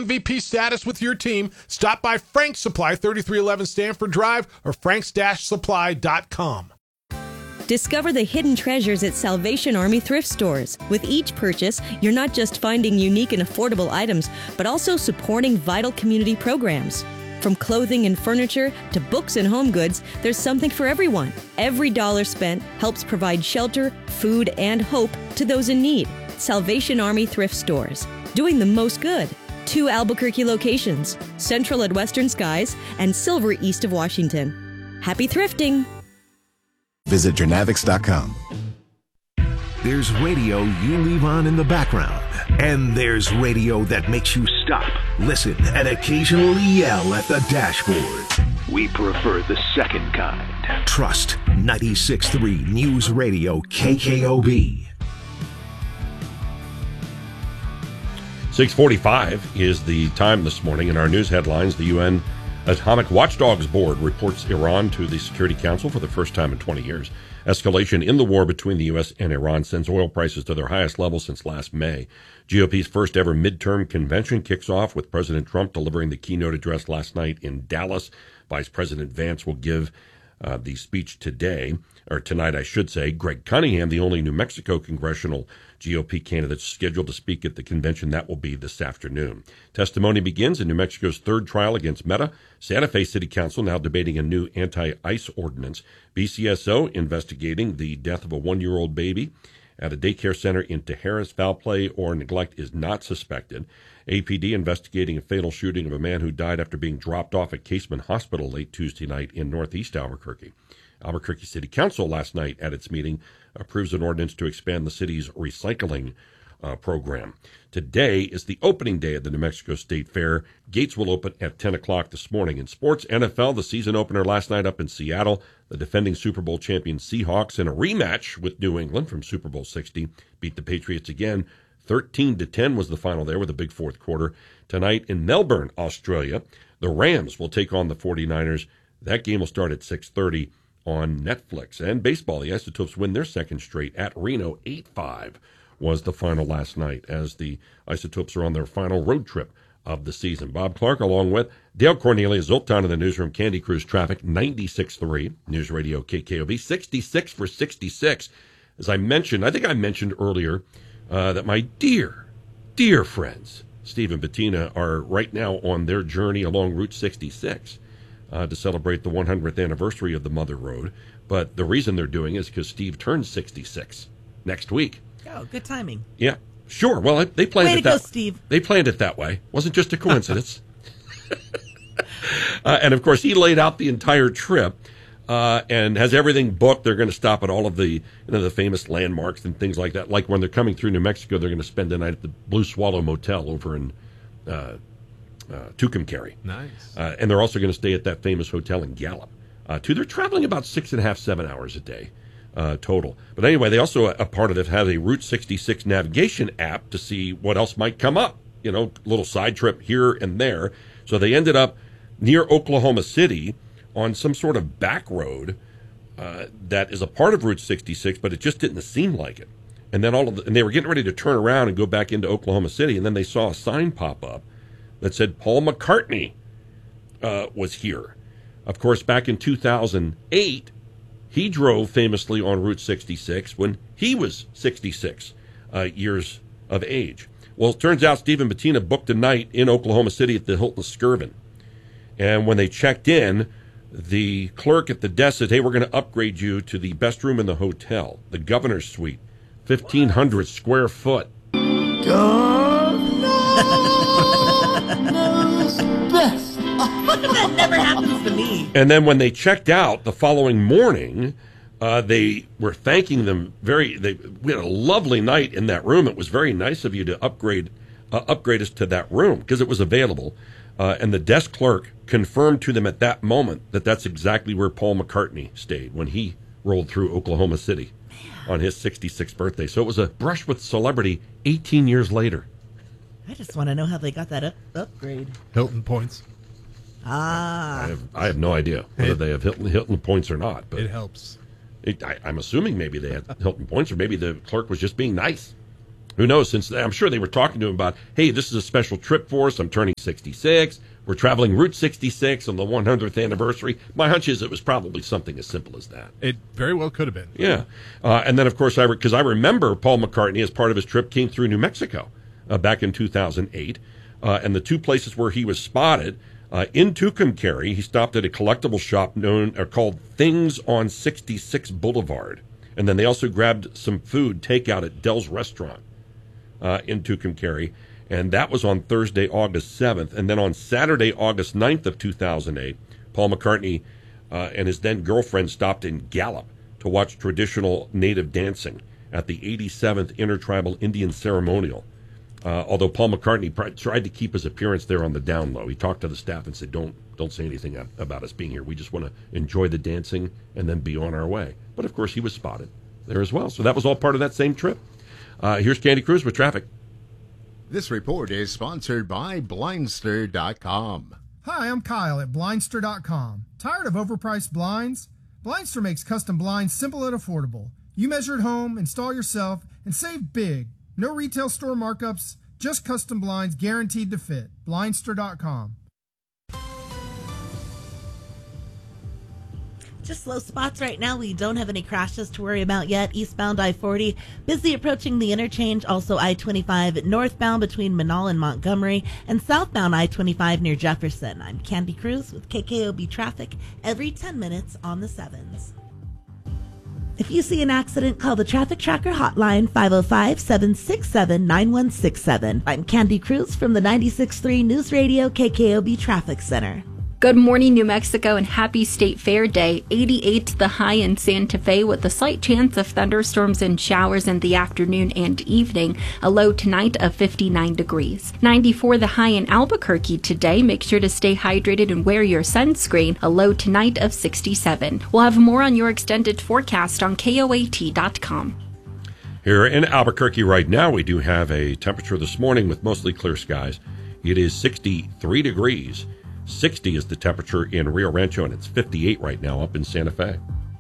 MVP status with your team, stop by Frank's Supply, 3311 Stanford Drive, or franks-supply.com. Discover the hidden treasures at Salvation Army thrift stores. With each purchase, you're not just finding unique and affordable items, but also supporting vital community programs. From clothing and furniture to books and home goods, there's something for everyone. Every dollar spent helps provide shelter, food, and hope to those in need. Salvation Army thrift stores, doing the most good. 2 Albuquerque locations, Central at Western Skies and Silver east of Washington. Happy thrifting! Visit Jernavix.com. There's radio you leave on in the background, and there's radio that makes you stop, listen, and occasionally yell at the dashboard. We prefer the second kind. Trust 96.3 News Radio KKOB. 6:45 is the time this morning. In our news headlines, the UN Atomic Watchdogs Board reports Iran to the Security Council for the first time in 20 years. Escalation in the war between the U.S. and Iran sends oil prices to their highest level since last May. GOP's first ever midterm convention kicks off with President Trump delivering the keynote address last night in Dallas. Vice President Vance will give the speech today, or tonight, I should say. Greg Cunningham, the only New Mexico congressional GOP candidate scheduled to speak at the convention, that will be this afternoon. Testimony begins in New Mexico's third trial against Meta. Santa Fe City Council now debating a new anti-ICE ordinance. BCSO investigating the death of a 1-year-old baby at a daycare center in Tijeras. Foul play or neglect is not suspected. APD investigating a fatal shooting of a man who died after being dropped off at Caseman Hospital late Tuesday night in northeast Albuquerque. Albuquerque City Council last night at its meeting approves an ordinance to expand the city's recycling program. Today is the opening day of the New Mexico State Fair. Gates will open at 10 o'clock this morning. In sports, NFL, the season opener last night up in Seattle. The defending Super Bowl champion Seahawks in a rematch with New England from Super Bowl 60 beat the Patriots again. 13-10 was the final there with a big fourth quarter. Tonight in Melbourne, Australia, the Rams will take on the 49ers. That game will start at 6:30 on Netflix. And baseball, the Isotopes win their second straight at Reno. 8-5 was the final last night as the Isotopes are on their final road trip of the season. Bob Clark along with Dale Cornelius, Zoltan in the newsroom, Candy Cruise Traffic, 96.3 News Radio KKOB, 66 for 66. As I mentioned, I think I mentioned earlier that my dear, dear friends, Steve and Bettina, are right now on their journey along Route 66 to celebrate the 100th anniversary of the Mother Road. But the reason they're doing it is because Steve turns 66 next week. Oh, good timing. Yeah, sure. Well, they planned Way it to go, that Steve. They planned it that way. Wasn't just a coincidence. And of course, he laid out the entire trip and has everything booked. They're going to stop at all of the the famous landmarks and things like that. Like when they're coming through New Mexico, they're going to spend the night at the Blue Swallow Motel over in Tucumcari. Nice. And they're also going to stay at that famous hotel in Gallup. They're traveling about 6.5, 7 hours a day total. But anyway, they also, a part of it, have a Route 66 navigation app to see what else might come up. You know, little side trip here and there. So they ended up near Oklahoma City on some sort of back road that is a part of Route 66, but it just didn't seem like it. And then and they were getting ready to turn around and go back into Oklahoma City, and then they saw a sign pop up that said Paul McCartney was here. Of course, back in 2008, he drove famously on Route 66 when he was 66 years of age. Well, it turns out Steve and Bettina booked a night in Oklahoma City at the Hilton Skirvin. And when they checked in, the clerk at the desk said, hey, we're going to upgrade you to the best room in the hotel, the Governor's Suite, 1,500 square foot. That never happens to me. And then when they checked out the following morning, they were thanking them we had a lovely night in that room. It was very nice of you to upgrade us to that room because it was available. And the desk clerk confirmed to them at that moment that that's exactly where Paul McCartney stayed when he rolled through Oklahoma City on his 66th birthday. So it was a brush with celebrity 18 years later. I just want to know how they got that upgrade. Hilton points. Ah. I have no idea whether they have Hilton points or not. But it helps. I'm assuming maybe they had Hilton points, or maybe the clerk was just being nice. Who knows? Since I'm sure they were talking to him about, hey, this is a special trip for us. I'm turning 66. We're traveling Route 66 on the 100th anniversary. My hunch is it was probably something as simple as that. It very well could have been. Yeah. And then, of course, because I remember Paul McCartney, as part of his trip, came through New Mexico back in 2008. And the two places where he was spotted, in Tucumcari, he stopped at a collectible shop called Things on 66 Boulevard. And then they also grabbed some food takeout at Dell's Restaurant in Tucumcari. And that was on Thursday, August 7th. And then on Saturday, August 9th of 2008, Paul McCartney and his then-girlfriend stopped in Gallup to watch traditional native dancing at the 87th Intertribal Indian Ceremonial. Although Paul McCartney tried to keep his appearance there on the down low. He talked to the staff and said, don't say anything about us being here. We just want to enjoy the dancing and then be on our way. But, of course, he was spotted there as well. So that was all part of that same trip. Here's Candy Cruz with traffic. This report is sponsored by Blindster.com. Hi, I'm Kyle at Blindster.com. Tired of overpriced blinds? Blindster makes custom blinds simple and affordable. You measure at home, install yourself, and save big. No retail store markups, just custom blinds guaranteed to fit. Blindster.com. Just slow spots right now. We don't have any crashes to worry about yet. Eastbound I-40, busy approaching the interchange. Also I-25 northbound between Manal and Montgomery, and southbound I-25 near Jefferson. I'm Candy Cruz with KKOB Traffic every 10 minutes on the 7s. If you see an accident, call the Traffic Tracker hotline, 505-767-9167. I'm Candy Cruz from the 96.3 News Radio KKOB Traffic Center. Good morning, New Mexico, and happy State Fair Day. 88 the high in Santa Fe with a slight chance of thunderstorms and showers in the afternoon and evening. A low tonight of 59 degrees. 94 the high in Albuquerque today. Make sure to stay hydrated and wear your sunscreen. A low tonight of 67. We'll have more on your extended forecast on KOAT.com. Here in Albuquerque right now, we do have a temperature this morning with mostly clear skies. It is 63 degrees. 60 is the temperature in Rio Rancho, and it's 58 right now up in Santa Fe.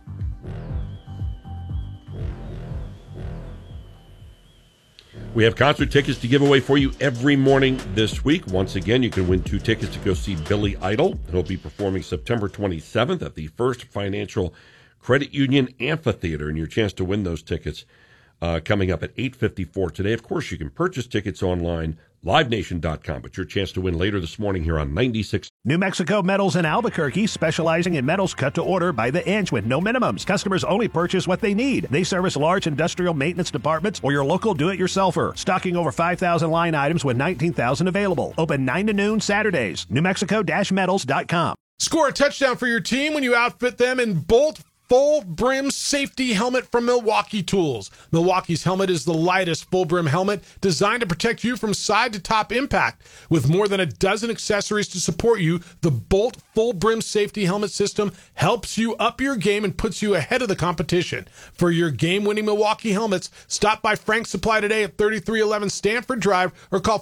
We have concert tickets to give away for you every morning this week. Once again, you can win 2 tickets to go see Billy Idol. He'll be performing September 27th at the First Financial Credit Union Amphitheater, and your chance to win those tickets coming up at 8:54 today. Of course, you can purchase tickets online, livenation.com, but your chance to win later this morning here on 96. New Mexico Metals in Albuquerque, specializing in metals cut to order by the inch with no minimums. Customers only purchase what they need. They service large industrial maintenance departments or your local do-it-yourselfer. Stocking over 5,000 line items with 19,000 available. Open 9 to noon Saturdays. NewMexico-metals.com. Score a touchdown for your team when you outfit them in Bolt Full Brim Safety Helmet from Milwaukee Tools. Milwaukee's helmet is the lightest full brim helmet designed to protect you from side to top impact. With more than a dozen accessories to support you, the Bolt Full Brim Safety Helmet system helps you up your game and puts you ahead of the competition. For your game-winning Milwaukee helmets, stop by Frank's Supply today at 3311 Stanford Drive or call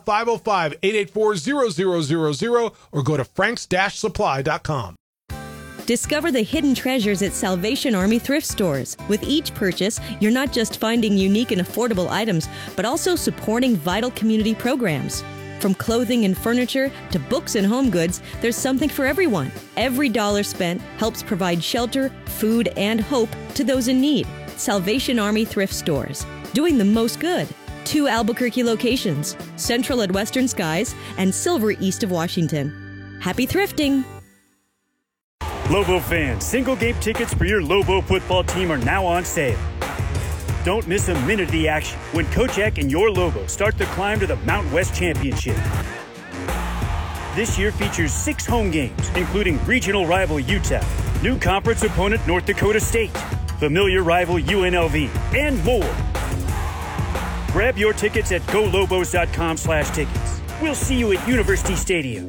505-884-0000 or go to franks-supply.com. Discover the hidden treasures at Salvation Army thrift stores. With each purchase, you're not just finding unique and affordable items, but also supporting vital community programs. From clothing and furniture to books and home goods, there's something for everyone. Every dollar spent helps provide shelter, food, and hope to those in need. Salvation Army thrift stores, doing the most good. 2 Albuquerque locations, Central at Western Skies and Silver east of Washington. Happy thrifting! Lobo fans, single game tickets for your Lobo football team are now on sale. Don't miss a minute of the action when Coach Eck and your Lobo start the climb to the Mountain West Championship. This year features 6 home games, including regional rival UTEP, new conference opponent North Dakota State, familiar rival UNLV, and more. Grab your tickets at golobos.com/tickets. We'll see you at University Stadium.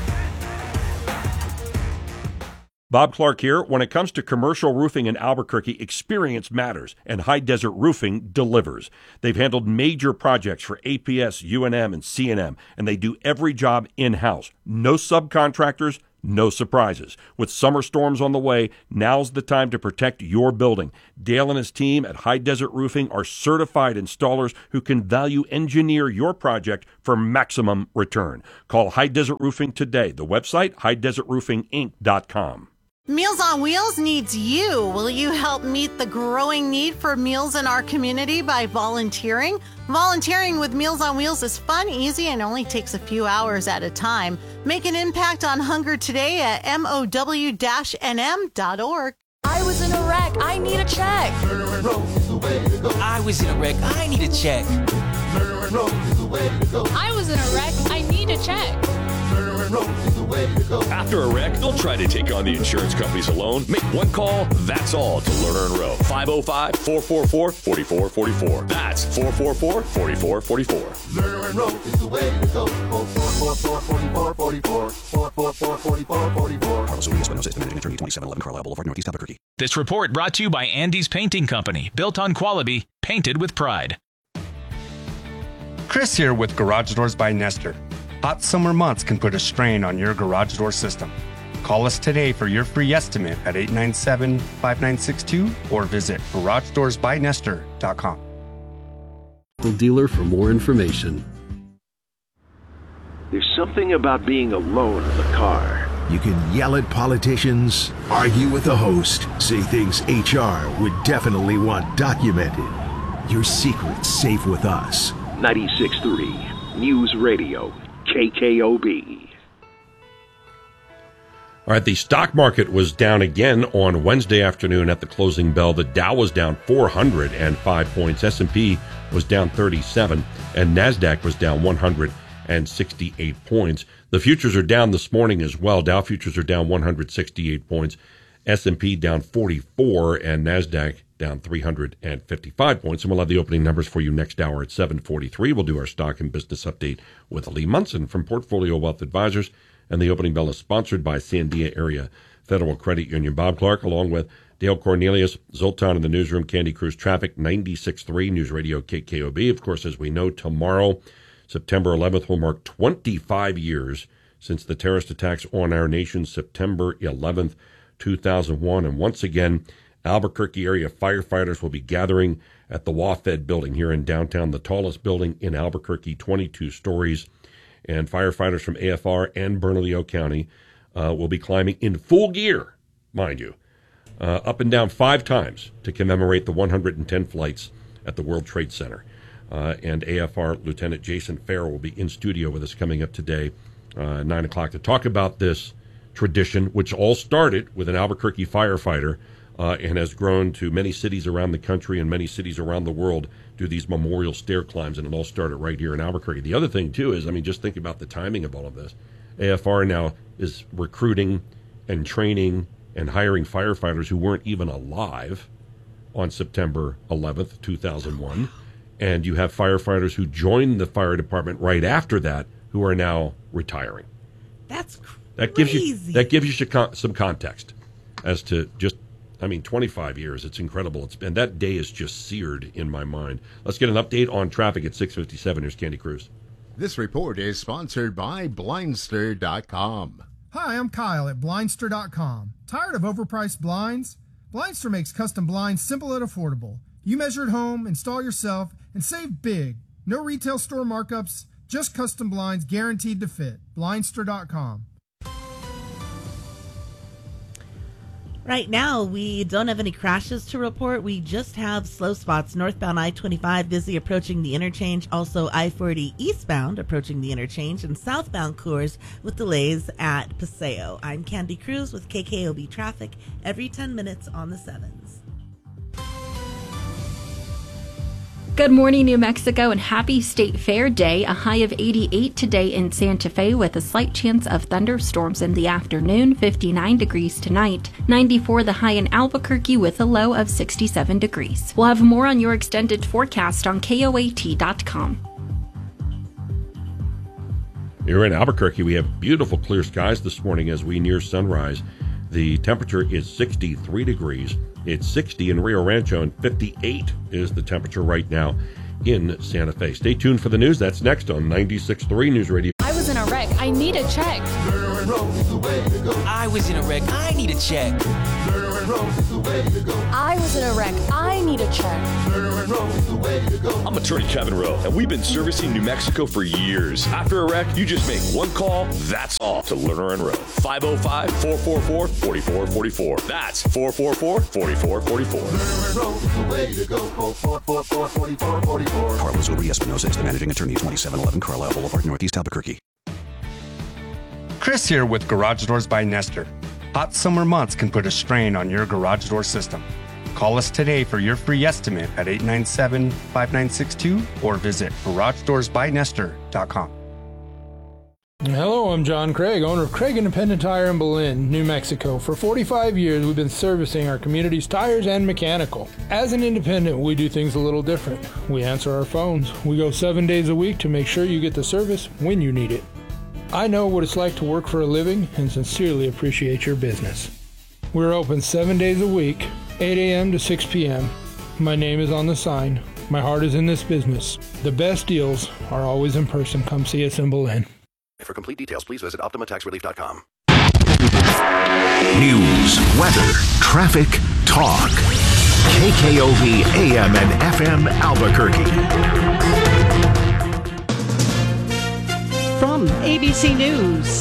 Bob Clark here. When it comes to commercial roofing in Albuquerque, experience matters, and High Desert Roofing delivers. They've handled major projects for APS, UNM, and CNM, and they do every job in-house. No subcontractors, no surprises. With summer storms on the way, now's the time to protect your building. Dale and his team at High Desert Roofing are certified installers who can value engineer your project for maximum return. Call High Desert Roofing today. The website, highdesertroofinginc.com. Meals on Wheels needs you. Will you help meet the growing need for meals in our community by volunteering? Volunteering with Meals on Wheels is fun, easy, and only takes a few hours at a time. Make an impact on hunger today at mow-nm.org. I was in a wreck. I need a check. I was in a wreck. I need a check. I was in a wreck. I need a check. After a wreck, don't try to take on the insurance companies alone. Make one call, that's all, to Lerner and Rowe. 505-444-4444. That's 444-4444. Lerner and Rowe is the way to go. 444-4444. 444-4444. Carlos Urias, Buenos Aires, attorney, 2711 Carlisle Boulevard, Northeast Albuquerque. This report brought to you by Andy's Painting Company. Built on quality, painted with pride. Chris here with Garage Doors by Nestor. Hot summer months can put a strain on your garage door system. Call us today for your free estimate at 897-5962 or visit GarageDoorsByNestor.com. Dealer for more information. There's something about being alone in the car. You can yell at politicians, argue with the host, say things HR would definitely want documented. Your secret's safe with us. 96.3 News Radio, KKOB. All right, the stock market was down again on Wednesday afternoon at the closing bell. The Dow was down 405 points, S&P was down 37, and NASDAQ was down 168 points. The futures are down this morning as well. Dow futures are down 168 points, S&P down 44, and NASDAQ down 355 points. And we'll have the opening numbers for you next hour at 7:43. We'll do our stock and business update with Lee Munson from Portfolio Wealth Advisors. And the opening bell is sponsored by Sandia Area Federal Credit Union. Bob Clark, along with Dale Cornelius, Zoltan in the newsroom, Candy Cruz Traffic, 96.3 News Radio KKOB. Of course, as we know, tomorrow, September 11th, will mark 25 years since the terrorist attacks on our nation, September 11th, 2001. And once again, Albuquerque area firefighters will be gathering at the WaFed building here in downtown, the tallest building in Albuquerque, 22 stories. And firefighters from AFR and Bernalillo County will be climbing in full gear, mind you, up and down 5 times to commemorate the 110 flights at the World Trade Center. And AFR Lieutenant Jason Farrell will be in studio with us coming up today, 9 o'clock, to talk about this tradition, which all started with an Albuquerque firefighter and has grown to many cities around the country and many cities around the world do these memorial stair climbs, and it all started right here in Albuquerque. The other thing, too, is, just think about the timing of all of this. AFR now is recruiting and training and hiring firefighters who weren't even alive on September 11th, 2001. And you have firefighters who joined the fire department right after that who are now retiring. That's crazy. That gives you some context as to just 25 years. It's incredible. And that day is just seared in my mind. Let's get an update on traffic at 6:57. Here's Candy Cruz. This report is sponsored by Blindster.com. Hi, I'm Kyle at Blindster.com. Tired of overpriced blinds? Blindster makes custom blinds simple and affordable. You measure at home, install yourself, and save big. No retail store markups, just custom blinds guaranteed to fit. Blindster.com. Right now, we don't have any crashes to report. We just have slow spots. Northbound I-25 busy approaching the interchange. Also, I-40 eastbound approaching the interchange. And southbound Coors with delays at Paseo. I'm Candy Cruz with KKOB Traffic every 10 minutes on the 7s. Good morning, New Mexico, and happy State Fair Day. A high of 88 today in Santa Fe with a slight chance of thunderstorms in the afternoon, 59 degrees tonight. 94 the high in Albuquerque with a low of 67 degrees. We'll have more on your extended forecast on KOAT.com. Here in Albuquerque, we have beautiful clear skies this morning as we near sunrise. The temperature is 63 degrees. It's 60 in Rio Rancho, and 58 is the temperature right now in Santa Fe. Stay tuned for the news. That's next on 96.3 News Radio. I was in a wreck. I I need a check. Lerner and Rowe is the way to go. I was in a wreck. I need a check. Lerner and Rowe is the way to go. I was in a wreck. I need a check. Lerner and Rowe is the way to go. I'm attorney Kevin Rowe, and we've been servicing New Mexico for years. After a wreck, you just make one call, that's all, to Lerner and Rowe. 505-444-4444. That's 444-4444. Lerner and Rowe is the way to go. 444-4444. Carlos Uri Espinosa is the managing attorney, 2711 Carlisle Boulevard, Northeast Albuquerque. Chris here with Garage Doors by Nestor. Hot summer months can put a strain on your garage door system. Call us today for your free estimate at 897-5962 or visit GarageDoorsByNestor.com. Hello, I'm John Craig, owner of Craig Independent Tire in Belen, New Mexico. For 45 years, we've been servicing our community's tires and mechanical. As an independent, we do things a little different. We answer our phones. We go 7 days a week to make sure you get the service when you need it. I know what it's like to work for a living and sincerely appreciate your business. We're open 7 days a week, 8 a.m. to 6 p.m. My name is on the sign. My heart is in this business. The best deals are always in person. Come see us in Belen. For complete details, please visit OptimaTaxRelief.com. News, weather, traffic, talk. KKOV AM and FM Albuquerque. From ABC News,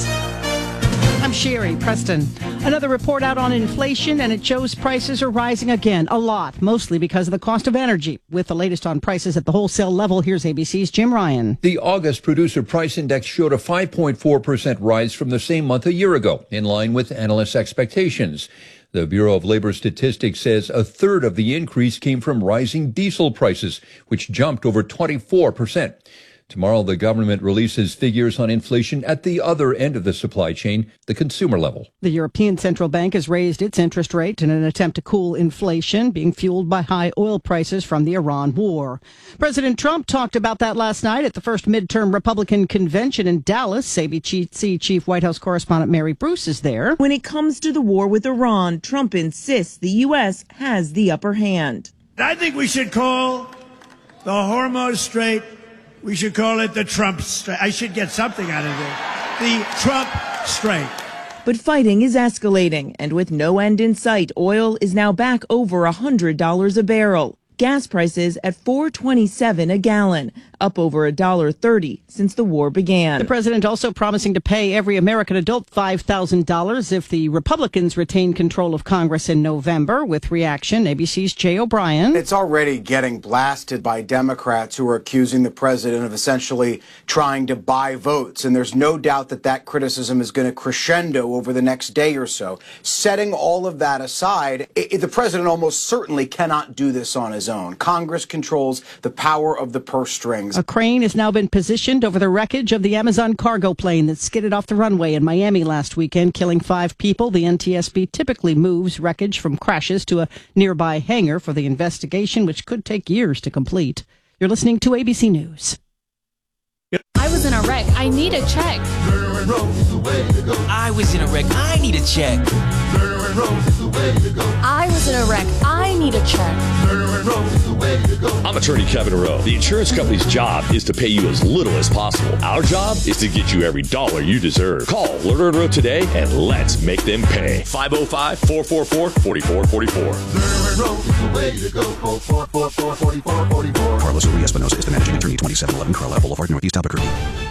I'm Sherry Preston. Another report out on inflation, and it shows prices are rising again, a lot, mostly because of the cost of energy. With the latest on prices at the wholesale level, here's ABC's Jim Ryan. The August Producer Price Index showed a 5.4% rise from the same month a year ago, in line with analysts' expectations. The Bureau of Labor Statistics says a third of the increase came from rising diesel prices, which jumped over 24%. Tomorrow, the government releases figures on inflation at the other end of the supply chain, the consumer level. The European Central Bank has raised its interest rate in an attempt to cool inflation, being fueled by high oil prices from the Iran war. President Trump talked about that last night at the first midterm Republican convention in Dallas. ABC Chief White House correspondent Mary Bruce is there. When it comes to the war with Iran, Trump insists the U.S. has the upper hand. I think we should call the Hormuz Strait, we should call it the Trump Strait. I should get something out of it. The Trump Strait. But fighting is escalating, and with no end in sight, oil is now back over $100 a barrel. Gas prices at $4.27 a gallon, up over $1.30 since the war began. The president also promising to pay every American adult $5,000 if the Republicans retain control of Congress in November. With reaction, ABC's Jay O'Brien. It's already getting blasted by Democrats who are accusing the president of essentially trying to buy votes. And there's no doubt that that criticism is going to crescendo over the next day or so. Setting all of that aside, the president almost certainly cannot do this on his own. Congress controls the power of the purse strings. A crane has now been positioned over the wreckage of the Amazon cargo plane that skidded off the runway in Miami last weekend, killing 5 people. The NTSB typically moves wreckage from crashes to a nearby hangar for the investigation, which could take years to complete. You're listening to ABC News. I was in a wreck. I need a check. Lerner and Rowe is the way to go. I was in a wreck. I need a check. Lerner and Rowe is the way to go. I was in a wreck. I need a check. Lerner and Rowe is the way to go. I'm attorney Kevin Rowe. The insurance company's job is to pay you as little as possible. Our job is to get you every dollar you deserve. Call Lerner and Rowe today and let's make them pay. 505-444-4444. Lerner and Rowe is the way to go. 444-4444. Carlos Uri Espinosa is the managing attorney, 2711 Carlisle Boulevard, Northeast Albuquerque.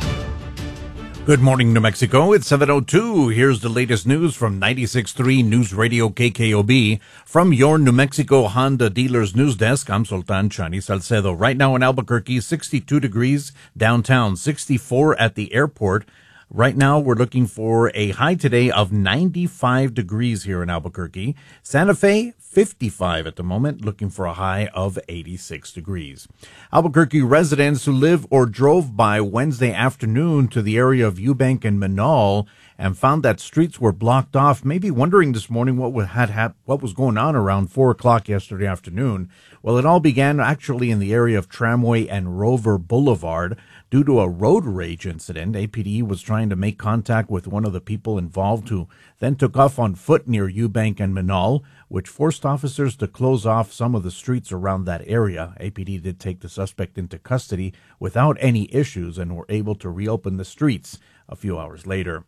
Good morning, New Mexico. It's 7:02. Here's the latest news from 96.3 News Radio KKOB. From your New Mexico Honda Dealers News Desk, I'm Sultan Chani Salcedo. Right now in Albuquerque, 62 degrees downtown, 64 at the airport. Right now, we're looking for a high today of 95 degrees here in Albuquerque. Santa Fe, 55 at the moment, looking for a high of 86 degrees. Albuquerque residents who live or drove by Wednesday afternoon to the area of Eubank and Manal and found that streets were blocked off, maybe wondering this morning what was going on around 4 o'clock yesterday afternoon. Well, it all began actually in the area of Tramway and Rover Boulevard. Due to a road rage incident, APD was trying to make contact with one of the people involved, who then took off on foot near Eubank and Manal, which forced officers to close off some of the streets around that area. APD did take the suspect into custody without any issues and were able to reopen the streets a few hours later.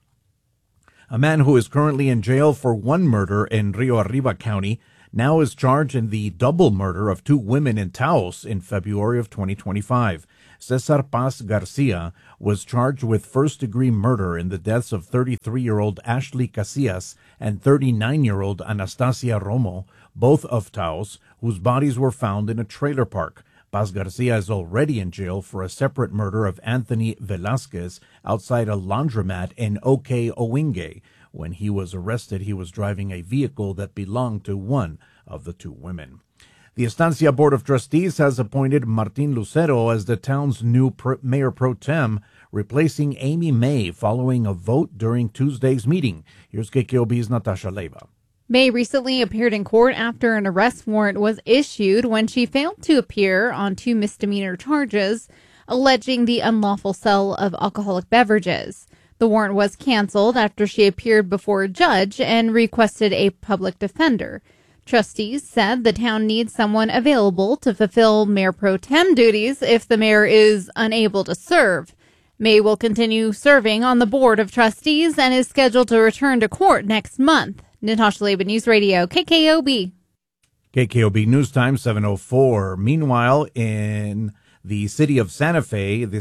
A man who is currently in jail for one murder in Rio Arriba County now is charged in the double murder of 2 women in Taos in February of 2025. Cesar Paz Garcia was charged with first-degree murder in the deaths of 33-year-old Ashley Casillas and 39-year-old Anastasia Romo, both of Taos, whose bodies were found in a trailer park. Paz Garcia is already in jail for a separate murder of Anthony Velasquez outside a laundromat in Oke Owinge. When he was arrested, he was driving a vehicle that belonged to one of the 2 women. The Estancia Board of Trustees has appointed Martin Lucero as the town's new mayor pro tem, replacing Amy May following a vote during Tuesday's meeting. Here's KKOB's Natasha Leyva. May recently appeared in court after an arrest warrant was issued when she failed to appear on 2 misdemeanor charges alleging the unlawful sale of alcoholic beverages. The warrant was canceled after she appeared before a judge and requested a public defender. Trustees said the town needs someone available to fulfill mayor pro tem duties if the mayor is unable to serve. May will continue serving on the board of trustees and is scheduled to return to court next month. Natasha Leyba, News Radio, KKOB. KKOB News Time, 7:04. Meanwhile, in the city of Santa Fe, the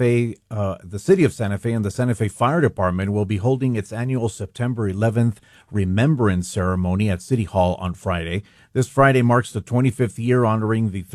city of Santa Fe and the Santa Fe Fire Department will be holding its annual September 11th Remembrance Ceremony at City Hall on Friday. This Friday marks the 25th year honoring the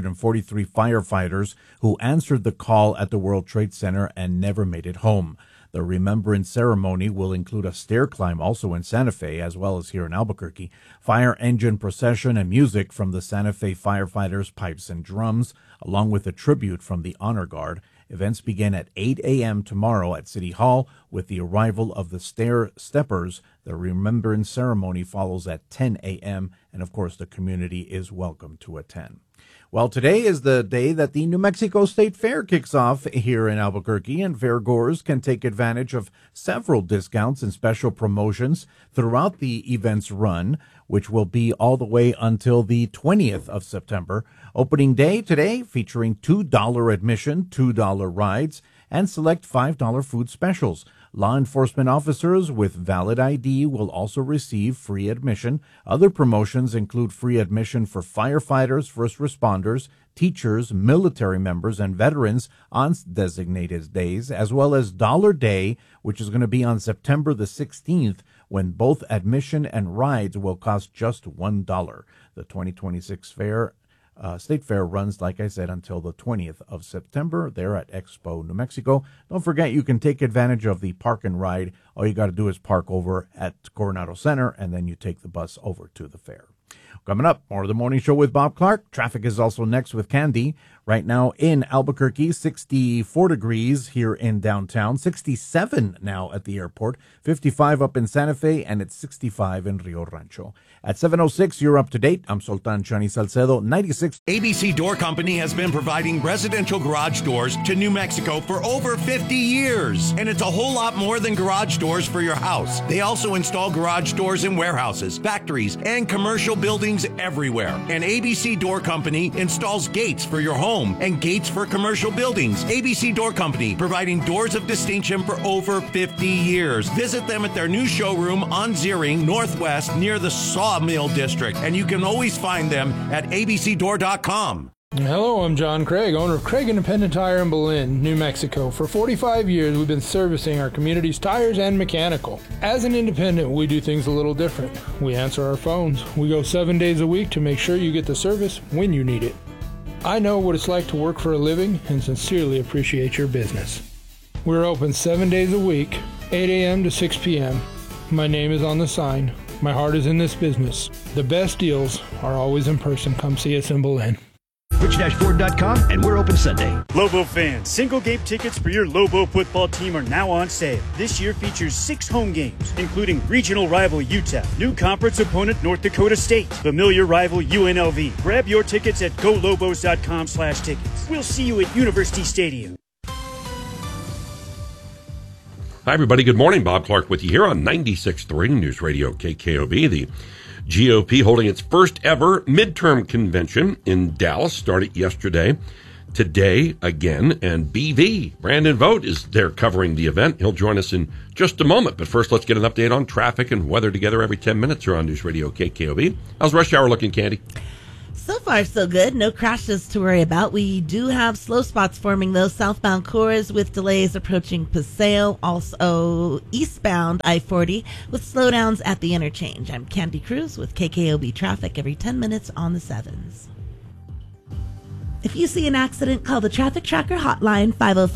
343 firefighters who answered the call at the World Trade Center and never made it home. The Remembrance Ceremony will include a stair climb also in Santa Fe, as well as here in Albuquerque, fire engine procession and music from the Santa Fe firefighters, pipes and drums, along with a tribute from the Honor Guard. Events begin at 8 a.m. tomorrow at City Hall with the arrival of the stair steppers. The Remembrance Ceremony follows at 10 a.m., and of course the community is welcome to attend. Well, today is the day that the New Mexico State Fair kicks off here in Albuquerque, and fairgoers can take advantage of several discounts and special promotions throughout the event's run, which will be all the way until the 20th of September. Opening day today featuring $2 admission, $2 rides, and select $5 food specials. Law enforcement officers with valid ID will also receive free admission. Other promotions include free admission for firefighters, first responders, teachers, military members, and veterans on designated days, as well as Dollar Day, which is going to be on September the 16th, when both admission and rides will cost just $1. The 2026 State Fair runs, like I said, until the 20th of September there at Expo, New Mexico. Don't forget, you can take advantage of the park and ride. All you got to do is park over at Coronado Center, and then you take the bus over to the fair. Coming up, more of the morning show with Bob Clark. Traffic is also next with Candy. Right now in Albuquerque, 64 degrees here in downtown, 67 now at the airport, 55 up in Santa Fe, and it's 65 in Rio Rancho. At 7:06, you're up to date. I'm Sultan Chani Salcedo, 96. ABC Door Company has been providing residential garage doors to New Mexico for over 50 years. And it's a whole lot more than garage doors for your house. They also install garage doors in warehouses, factories, and commercial buildings everywhere. And ABC Door Company installs gates for your home and gates for commercial buildings. ABC Door Company, providing doors of distinction for over 50 years. Visit them at their new showroom on Ziering Northwest near the Sawmill District, and you can always find them at abcdoor.com. Hello, I'm John Craig, owner of Craig Independent Tire in Belen, New Mexico. For 45 years, we've been servicing our community's tires and mechanical. As an independent, we do things a little different. We answer our phones. We go 7 days a week to make sure you get the service when you need it. I know what it's like to work for a living and sincerely appreciate your business. We're open 7 days a week, 8 a.m. to 6 p.m. My name is on the sign. My heart is in this business. The best deals are always in person. Come see us in Belen. Rich-Ford.com, and we're open Sunday. Lobo fans, single-game tickets for your Lobo football team are now on sale. This year features 6 home games, including regional rival UTEP, new conference opponent North Dakota State, familiar rival UNLV. Grab your tickets at golobos.com/tickets. We'll see you at University Stadium. Hi, everybody. Good morning. Bob Clark with you here on 96.3 News Radio KKOB. The GOP holding its first ever midterm convention in Dallas started yesterday. today again, and BV, Brandon Vogt, is there covering the event. He'll join us in just a moment. But first, let's get an update on traffic and weather together every 10 minutes here on News Radio KKOB. How's rush hour looking, Candy? So far, so good. No crashes to worry about. We do have slow spots forming those southbound cores with delays approaching Paseo. Also, eastbound I-40 with slowdowns at the interchange. I'm Candy Cruz with KKOB Traffic every 10 minutes on the 7s. If you see an accident, call the Traffic Tracker hotline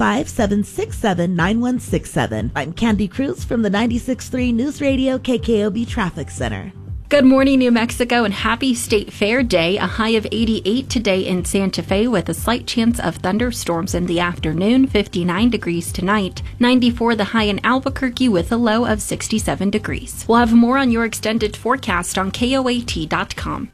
505-767-9167. I'm Candy Cruz from the 96.3 News Radio KKOB Traffic Center. Good morning, New Mexico, and happy State Fair Day. A high of 88 today in Santa Fe with a slight chance of thunderstorms in the afternoon, 59 degrees tonight, 94 the high in Albuquerque with a low of 67 degrees. We'll have more on your extended forecast on KOAT.com.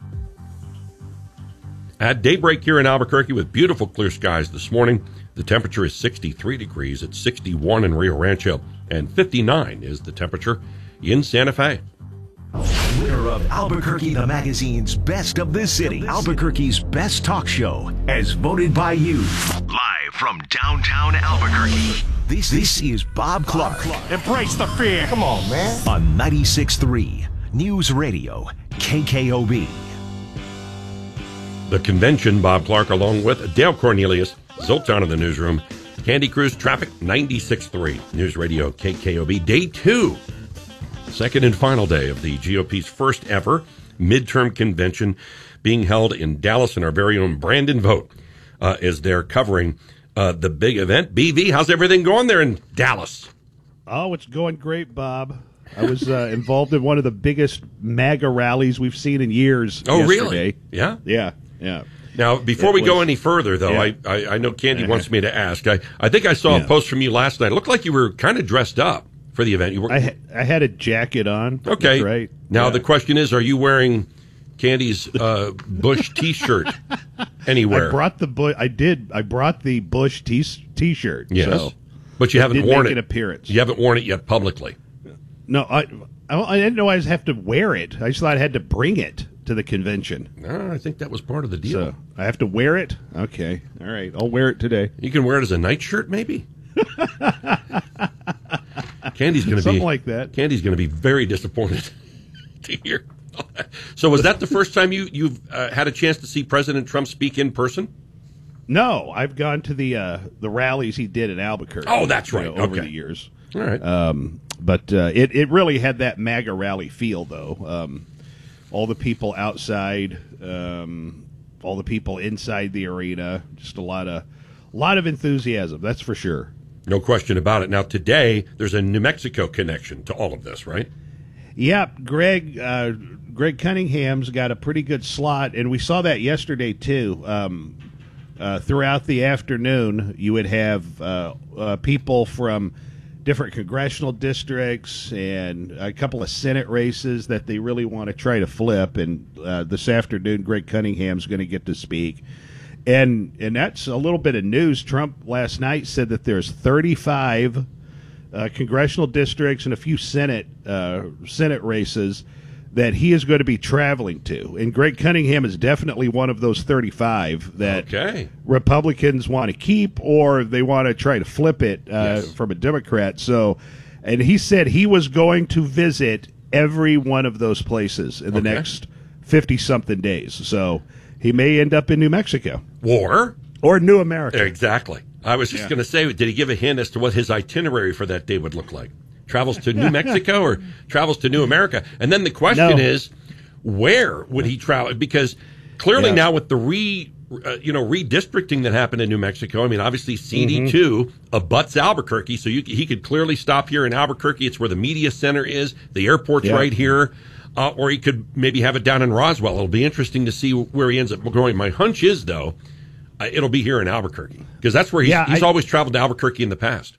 At daybreak here in Albuquerque with beautiful clear skies this morning, the temperature is 63 degrees. It's 61 in Rio Rancho, and 59 is the temperature in Santa Fe. Winner of Albuquerque the Magazine's Best of the City, Albuquerque's Best Talk Show, as voted by you. Live from downtown Albuquerque, this is Bob Clark. Embrace the fear. Come on, man. On 96.3 News Radio KKOB. The convention, Bob Clark, along with Dale Cornelius, Zoltan in the newsroom, Candy Cruz Traffic, 96.3 News Radio KKOB, Day 2. Second and final day of the GOP's first ever midterm convention being held in Dallas, and our very own Brandon Vogt is there covering the big event. BV, how's everything going there in Dallas? Oh, it's going great, Bob. I was involved in one of the biggest MAGA rallies we've seen in years. Oh, yesterday. Really? Yeah? Yeah. Now, before we go any further, though, Yeah. I know Candy wants me to ask. I think I saw a post from you last night. It looked like you were kind of dressed up for the event. You were. I had a jacket on. Okay. That's right. Now, the question is, are you wearing Candy's Bush T-shirt anywhere? I brought the Bush T-shirt. Yes. So but you haven't worn it. An appearance. You haven't worn it yet publicly. No, I didn't know I have to wear it. I just thought I had to bring it to the convention. No, I think that was part of the deal. So I have to wear it? Okay. All right. I'll wear it today. You can wear it as a nightshirt, maybe? Candy's going to be something like that. Candy's going to be very disappointed to hear. So was that the first time you've had a chance to see President Trump speak in person? No, I've gone to the rallies he did in Albuquerque. Oh, that's right. Over the years. All right. But it really had that MAGA rally feel, though. All the people outside, all the people inside the arena, just a lot of enthusiasm. That's for sure. No question about it. Now, today, there's a New Mexico connection to all of this, right? Yep. Greg Cunningham's got a pretty good slot, and we saw that yesterday, too. Throughout the afternoon, you would have people from different congressional districts and a couple of Senate races that they really want to try to flip. And this afternoon, Greg Cunningham's going to get to speak. And that's a little bit of news. Trump last night said that there's 35 congressional districts and a few Senate races that he is going to be traveling to. And Greg Cunningham is definitely one of those 35 that Republicans want to keep, or they want to try to flip it from a Democrat. So, and he said he was going to visit every one of those places in the next 50-something days. So he may end up in New Mexico. Or New America. Exactly. I was just going to say, did he give a hint as to what his itinerary for that day would look like? Travels to New Mexico or travels to New America? And then the question is, where would he travel? Because clearly now with the redistricting that happened in New Mexico, I mean, obviously CD2 abuts Albuquerque, so he could clearly stop here in Albuquerque. It's where the media center is. The airport's right here. Or he could maybe have it down in Roswell. It'll be interesting to see where he ends up going. My hunch is, though, it'll be here in Albuquerque, because that's where he's always traveled to Albuquerque in the past.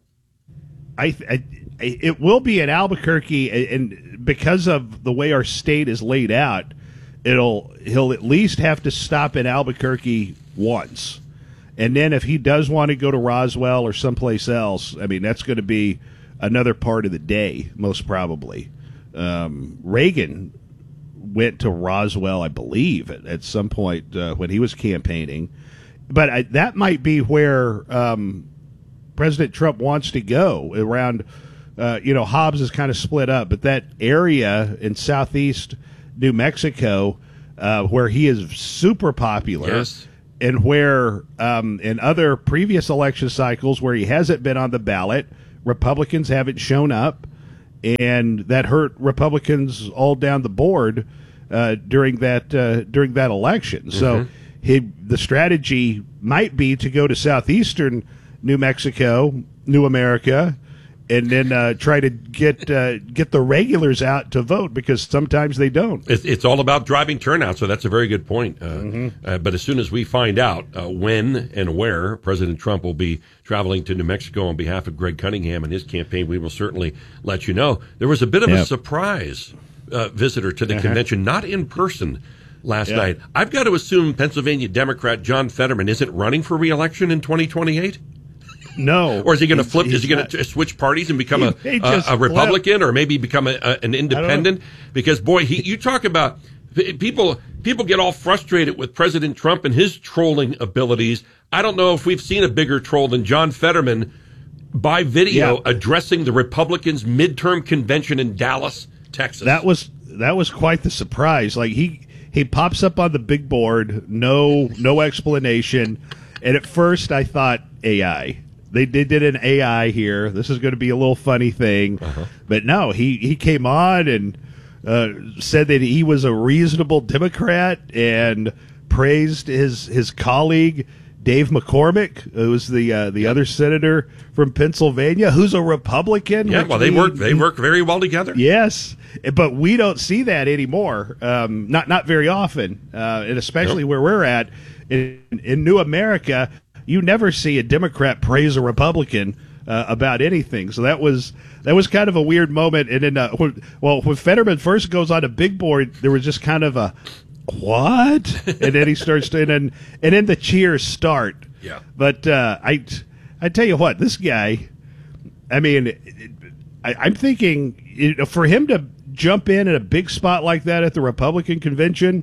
It will be in Albuquerque, and because of the way our state is laid out, he'll at least have to stop in Albuquerque once. And then if he does want to go to Roswell or someplace else, I mean, that's going to be another part of the day, most probably. Reagan went to Roswell, I believe, at some point when he was campaigning. but that might be where President Trump wants to go around. Hobbs is kind of split up, but that area in southeast New Mexico, where he is super popular, yes. And where in other previous election cycles where he hasn't been on the ballot, Republicans haven't shown up, and that hurt Republicans all down the board during that election. So the strategy might be to go to southeastern New Mexico, New America, and then try to get the regulars out to vote, because sometimes they don't. It's all about driving turnout, so that's a very good point. But as soon as we find out when and where President Trump will be traveling to New Mexico on behalf of Greg Cunningham and his campaign, we will certainly let you know. There was a bit of a surprise visitor to the convention, not in person last night. I've got to assume Pennsylvania Democrat John Fetterman isn't running for re-election in 2028? No. Or is he going to flip? Is he going to switch parties and become a Republican, or maybe become an independent? Because, boy, you talk about people get all frustrated with President Trump and his trolling abilities. I don't know if we've seen a bigger troll than John Fetterman by video addressing the Republicans' midterm convention in Dallas, Texas. That was quite the surprise. Like he pops up on the big board, no explanation, and at first I thought AI. They did an AI here. This is going to be a little funny thing. But no, he came on and said that he was a reasonable Democrat and praised his colleague, Dave McCormick, who's the other senator from Pennsylvania, who's a Republican. Yeah, well, they work very well together. Yes, but we don't see that anymore. Not very often, and especially where we're at in New America. You never see a Democrat praise a Republican about anything. So that was kind of a weird moment. And then, when Fetterman first goes on a big board, there was just kind of a what, and then he starts to, and then the cheers start. Yeah. But I tell you what, this guy, I mean, I'm thinking for him to jump in a big spot like that at the Republican convention,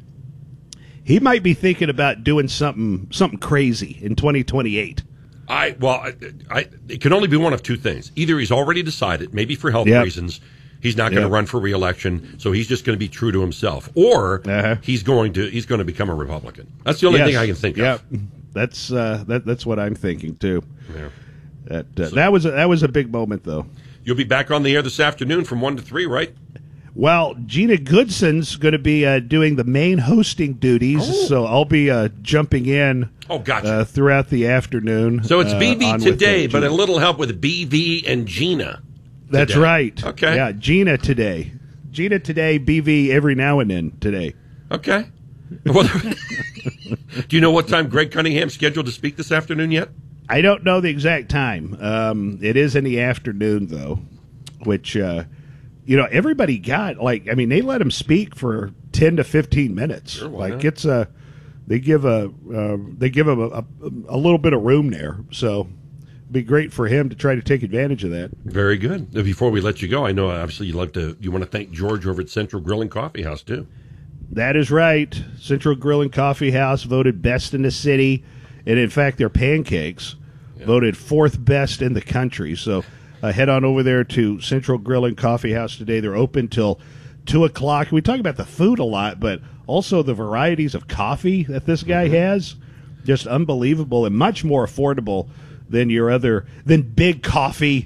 he might be thinking about doing something crazy in 2028. It can only be one of two things. Either he's already decided, maybe for health reasons, he's not going to run for re-election, so he's just going to be true to himself, or he's going to become a Republican. That's the only thing I can think of. That's what I'm thinking too. Yeah. That was a big moment, though. You'll be back on the air this afternoon from 1 to 3, right? Well, Gina Goodson's going to be doing the main hosting duties, so I'll be jumping in throughout the afternoon. So it's BV today, but a little help with BV and Gina. That's right. Okay. Yeah, Gina today, BV every now and then today. Okay. Well, do you know what time Greg Cunningham's scheduled to speak this afternoon yet? I don't know the exact time. It is in the afternoon, though, which... everybody got they let him speak for 10 to 15 minutes. Sure, it's they give him a little bit of room there. So it'd be great for him to try to take advantage of that. Very good. Before we let you go, I know obviously you want to thank George over at Central Grill and Coffee House too. That is right. Central Grill and Coffee House voted best in the city, and in fact their pancakes voted 4th best in the country. So head on over there to Central Grill and Coffee House today. They're open till 2 o'clock. We talk about the food a lot, but also the varieties of coffee that this guy has. Just unbelievable and much more affordable than than big coffee,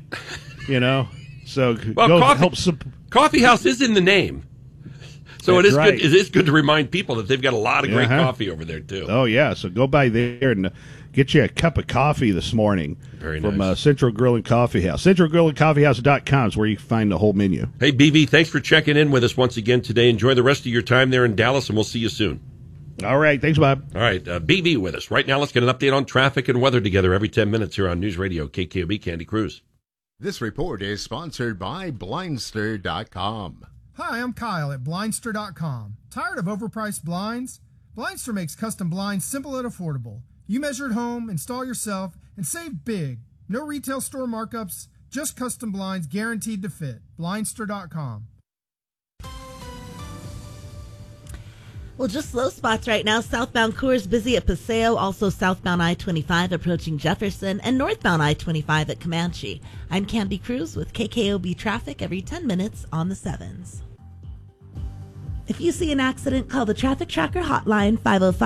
So Coffee House is in the name. So That's good. It is good to remind people that they've got a lot of great coffee over there too. Oh yeah, so go by there and get you a cup of coffee this morning. Very from nice. Central Grill and Coffee House. CentralGrillAndCoffeehouse.com is where you can find the whole menu. Hey, BV, thanks for checking in with us once again today. Enjoy the rest of your time there in Dallas, and we'll see you soon. All right. Thanks, Bob. All right. BV with us. Right now, let's get an update on traffic and weather together every 10 minutes here on News Radio KKOB. Candy Cruz. This report is sponsored by Blindster.com. Hi, I'm Kyle at Blindster.com. Tired of overpriced blinds? Blindster makes custom blinds simple and affordable. You measure at home, install yourself, and save big. No retail store markups, just custom blinds guaranteed to fit. Blindster.com. Well, just slow spots right now. Southbound Coors busy at Paseo, also southbound I-25 approaching Jefferson, and northbound I-25 at Comanche. I'm Candy Cruz with KKOB traffic every 10 minutes on the 7s. If you see an accident, call the Traffic Tracker hotline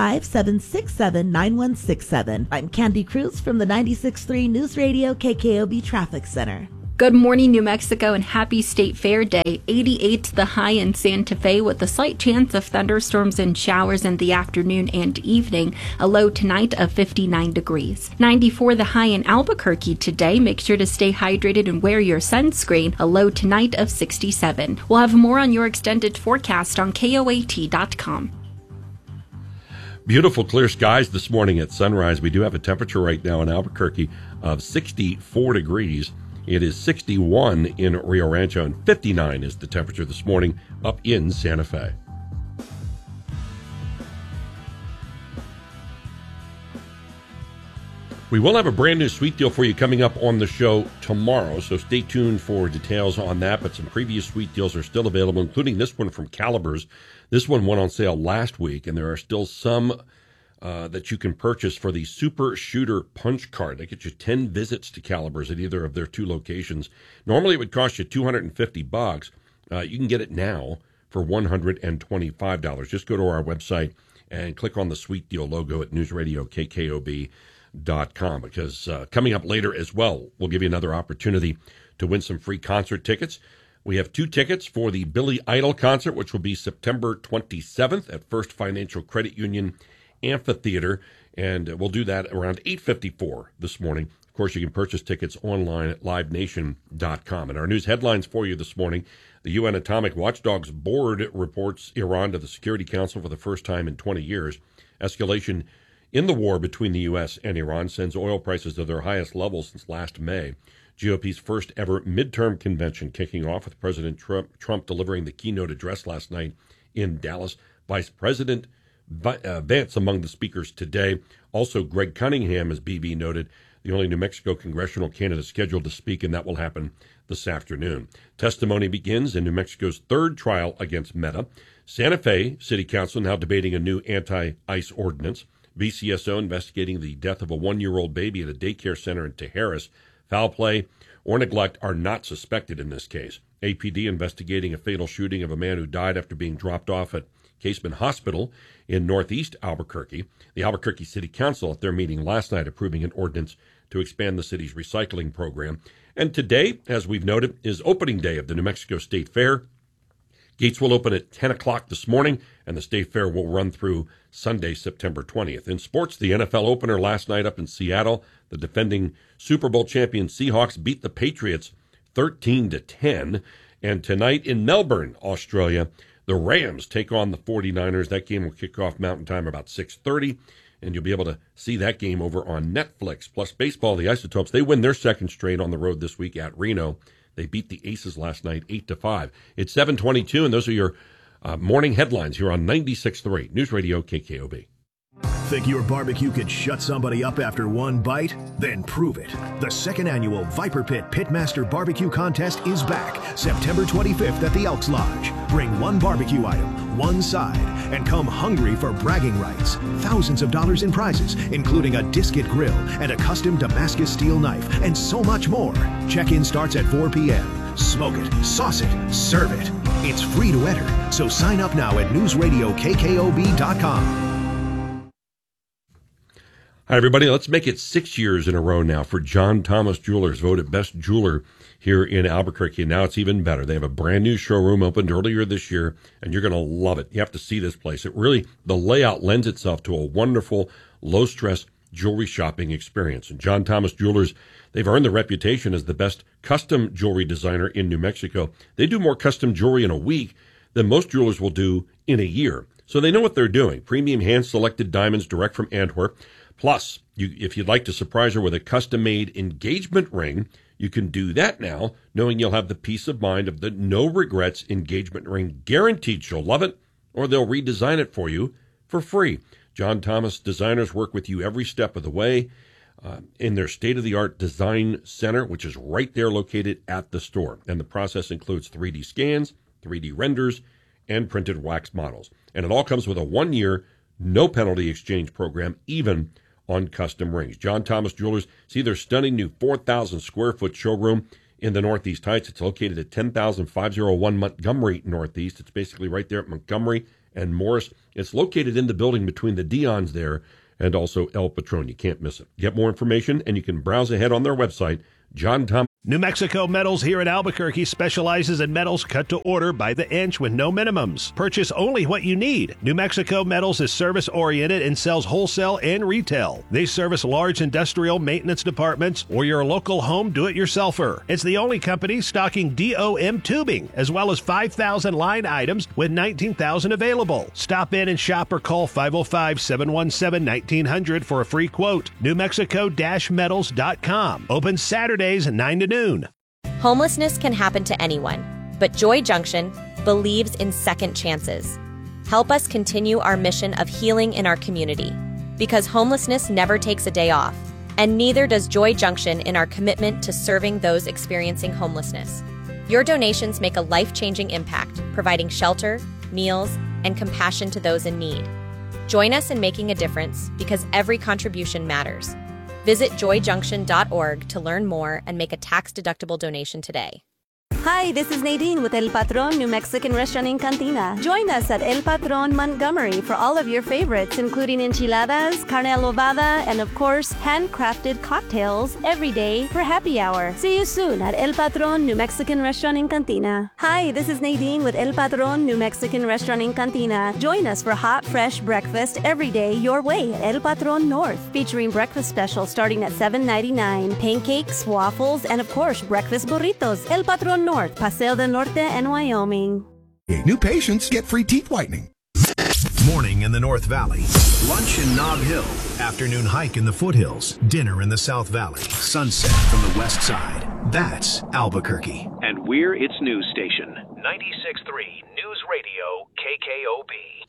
505-767-9167. I'm Candy Cruz from the 96.3 News Radio KKOB Traffic Center. Good morning, New Mexico, and happy State Fair Day. 88 the high in Santa Fe with a slight chance of thunderstorms and showers in the afternoon and evening. A low tonight of 59 degrees. 94 the high in Albuquerque today. Make sure to stay hydrated and wear your sunscreen. A low tonight of 67. We'll have more on your extended forecast on KOAT.com. Beautiful clear skies this morning at sunrise. We do have a temperature right now in Albuquerque of 64 degrees. It is 61 in Rio Rancho, and 59 is the temperature this morning up in Santa Fe. We will have a brand new sweet deal for you coming up on the show tomorrow, so stay tuned for details on that. But some previous sweet deals are still available, including this one from Calibers. This one went on sale last week, and there are still some that you can purchase for the Super Shooter Punch Card. They get you 10 visits to Calibers at either of their two locations. Normally it would cost you $250. You can get it now for $125. Just go to our website and click on the Sweet Deal logo at newsradiokkob.com, because coming up later as well, we'll give you another opportunity to win some free concert tickets. We have 2 tickets for the Billy Idol concert, which will be September 27th at First Financial Credit Union Amphitheater, and we'll do that around 8:54 this morning. Of course, you can purchase tickets online at livenation.com. And our news headlines for you this morning: the UN Atomic Watchdogs Board reports Iran to the Security Council for the first time in 20 years. Escalation in the war between the U.S. and Iran sends oil prices to their highest level since last May. GOP's first ever midterm convention kicking off with President Trump delivering the keynote address last night in Dallas. Vice President Vance among the speakers today. Also, Greg Cunningham, as BB noted, the only New Mexico congressional candidate scheduled to speak, and that will happen this afternoon. Testimony begins in New Mexico's third trial against Meta. Santa Fe City Council now debating a new anti-ICE ordinance. BCSO investigating the death of a 1-year-old baby at a daycare center in Tijeras. Foul play or neglect are not suspected in this case. APD investigating a fatal shooting of a man who died after being dropped off at Caseman Hospital in northeast Albuquerque. The Albuquerque City Council at their meeting last night approving an ordinance to expand the city's recycling program. And today, as we've noted, is opening day of the New Mexico State Fair. Gates will open at 10 o'clock this morning, and the State Fair will run through Sunday, September 20th. In sports, the NFL opener last night up in Seattle. The defending Super Bowl champion Seahawks beat the Patriots 13-10. And tonight in Melbourne, Australia, the Rams take on the 49ers. That game will kick off Mountain Time about 6:30, and you'll be able to see that game over on Netflix. Plus, baseball, the Isotopes, they win their second straight on the road this week at Reno. They beat the Aces last night 8-5. It's 7:22, and those are your morning headlines here on 96.3 News Radio KKOB. Think your barbecue could shut somebody up after one bite? Then prove it. The second annual Viper Pit Pitmaster Barbecue Contest is back September 25th at the Elks Lodge. Bring one barbecue item, one side, and come hungry for bragging rights. Thousands of dollars in prizes, including a Disket grill and a custom Damascus steel knife, and so much more. Check-in starts at 4 p.m. Smoke it, sauce it, serve it. It's free to enter, so sign up now at newsradiokkob.com. Hi, everybody. Let's make it 6 years in a row now for John Thomas Jewelers, voted best jeweler here in Albuquerque. And now it's even better. They have a brand new showroom opened earlier this year, and you're going to love it. You have to see this place. It really, the layout lends itself to a wonderful, low-stress jewelry shopping experience. And John Thomas Jewelers, they've earned the reputation as the best custom jewelry designer in New Mexico. They do more custom jewelry in a week than most jewelers will do in a year. So they know what they're doing. Premium hand-selected diamonds direct from Antwerp. Plus, if you'd like to surprise her with a custom-made engagement ring, you can do that now, knowing you'll have the peace of mind of the no-regrets engagement ring guaranteed she'll love it, or they'll redesign it for you for free. John Thomas designers work with you every step of the way in their state-of-the-art design center, which is right there located at the store. And the process includes 3D scans, 3D renders, and printed wax models. And it all comes with a 1-year, no-penalty exchange program, even on custom rings. John Thomas Jewelers, see their stunning new 4,000-square-foot showroom in the Northeast Heights. It's located at 10,501 Montgomery Northeast. It's basically right there at Montgomery and Morris. It's located in the building between the Dion's there and also El Patron. You can't miss it. Get more information, and you can browse ahead on their website, John Thomas. New Mexico Metals here in Albuquerque specializes in metals cut to order by the inch with no minimums. Purchase only what you need. New Mexico Metals is service-oriented and sells wholesale and retail. They service large industrial maintenance departments or your local home do-it-yourselfer. It's the only company stocking DOM tubing, as well as 5,000 line items with 19,000 available. Stop in and shop or call 505-717-1900 for a free quote. NewMexico-metals.com. Open Saturdays 9 to noon. Homelessness can happen to anyone, but Joy Junction believes in second chances. Help us continue our mission of healing in our community, because homelessness never takes a day off, and neither does Joy Junction in our commitment to serving those experiencing homelessness. Your donations make a life-changing impact, providing shelter, meals, and compassion to those in need. Join us in making a difference, because every contribution matters. Visit joyjunction.org to learn more and make a tax-deductible donation today. Hi, this is Nadine with El Patron New Mexican Restaurant in Cantina. Join us at El Patron Montgomery for all of your favorites, including enchiladas, carne adobada, and of course, handcrafted cocktails every day for happy hour. See you soon at El Patron New Mexican Restaurant in Cantina. Hi, this is Nadine with El Patron New Mexican Restaurant in Cantina. Join us for hot, fresh breakfast every day your way at El Patron North, featuring breakfast specials starting at $7.99, pancakes, waffles, and of course, breakfast burritos. El Patron North, Paseo del Norte, and Wyoming. New patients get free teeth whitening. Morning in the North Valley. Lunch in Nob Hill. Afternoon hike in the foothills. Dinner in the South Valley. Sunset from the west side. That's Albuquerque. And we're its news station. 96.3 News Radio KKOB.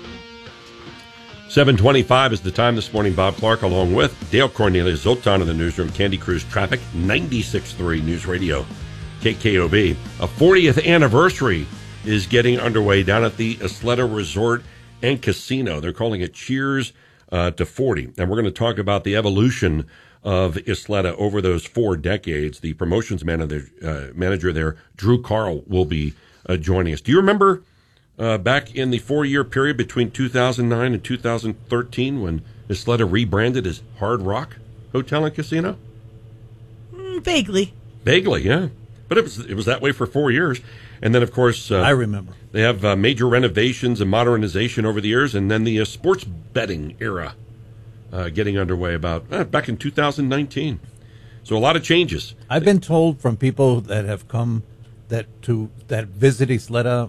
7:25 is the time this morning. Bob Clark along with Dale Cornelius Zoltan in the newsroom. Candy Cruise Traffic, 96.3 News Radio KKOB. A 40th anniversary is getting underway down at the Isleta Resort and Casino. They're calling it Cheers to 40. And we're going to talk about the evolution of Isleta over those 4 decades. The promotions manager there, Drew Carl, will be joining us. Do you remember back in the 4-year period between 2009 and 2013 when Isleta rebranded as Hard Rock Hotel and Casino? Vaguely. Vaguely, yeah. But it was that way for 4 years. And then, of course, I remember. They have major renovations and modernization over the years, and then the sports betting era getting underway about back in 2019. So a lot of changes. I've been told from people that have come that visit Isleta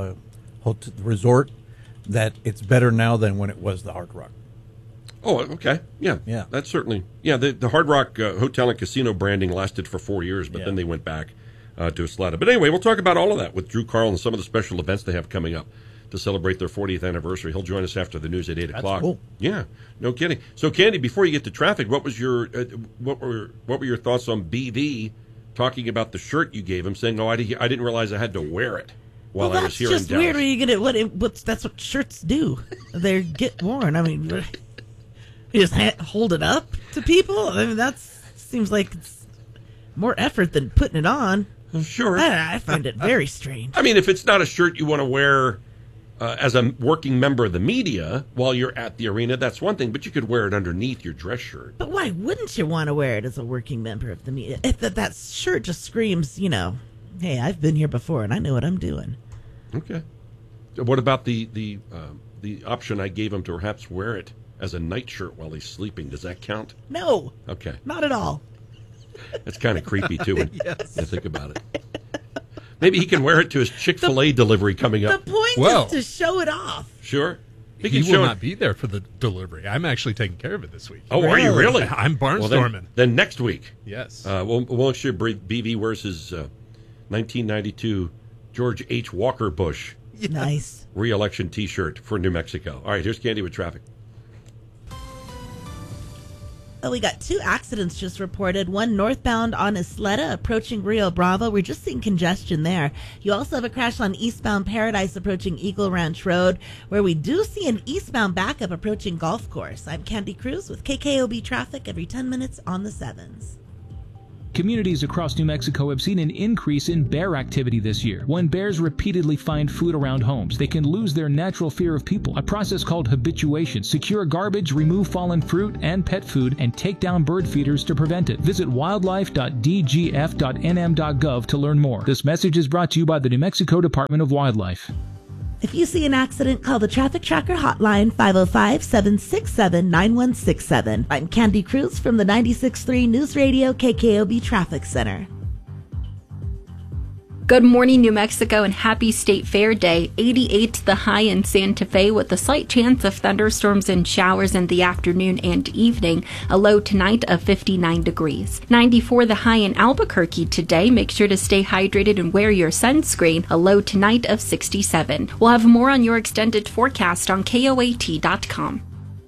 Resort that it's better now than when it was the Hard Rock. Oh, okay. Yeah. That's certainly. Yeah, the Hard Rock Hotel and Casino branding lasted for 4 years, but then they went back to Isleta. But anyway, we'll talk about all of that with Drew Carl and some of the special events they have coming up to celebrate their 40th anniversary. He'll join us after the news at 8 o'clock. Cool. Yeah, no kidding. So, Candy, before you get to traffic, what was your what were your thoughts on BV talking about the shirt you gave him, saying, "Oh, I didn't realize I had to wear it while I was here in Dallas." That's just weird. When you get it, that's what shirts do. They get worn. I mean, you just hold it up to people. I mean, that seems like it's more effort than putting it on. Sure. I find it very strange. I mean, if it's not a shirt you want to wear as a working member of the media while you're at the arena, that's one thing, but you could wear it underneath your dress shirt. But why wouldn't you want to wear it as a working member of the media? If that shirt just screams, hey, I've been here before and I know what I'm doing. Okay. What about the option I gave him to perhaps wear it as a nightshirt while he's sleeping? Does that count? No. Okay. Not at all. It's kind of creepy, too, when you think about it. Maybe he can wear it to his Chick-fil-A delivery coming up. The point is to show it off. Sure. He will not be there for the delivery. I'm actually taking care of it this week. Oh, are you really? I'm barnstorming. Well, then next week. Yes. We'll make sure BV wears his 1992 George H. Walker Bush nice re-election T-shirt for New Mexico. All right, here's Candy with traffic. Oh, we got 2 accidents just reported. One northbound on Isleta approaching Rio Bravo. We're just seeing congestion there. You also have a crash on eastbound Paradise approaching Eagle Ranch Road, where we do see an eastbound backup approaching Golf Course. I'm Candy Cruz with KKOB Traffic every 10 minutes on the 7s. Communities across New Mexico have seen an increase in bear activity this year. When bears repeatedly find food around homes, they can lose their natural fear of people, a process called habituation. Secure garbage, remove fallen fruit and pet food, and take down bird feeders to prevent it. Visit wildlife.dgf.nm.gov to learn more. This message is brought to you by the New Mexico Department of Wildlife. If you see an accident, call the Traffic Tracker hotline, 505-767-9167. I'm Candy Cruz from the 96.3 News Radio KKOB Traffic Center. Good morning, New Mexico, and happy State Fair Day. 88 the high in Santa Fe with a slight chance of thunderstorms and showers in the afternoon and evening. A low tonight of 59 degrees. 94 the high in Albuquerque today. Make sure to stay hydrated and wear your sunscreen. A low tonight of 67. We'll have more on your extended forecast on KOAT.com.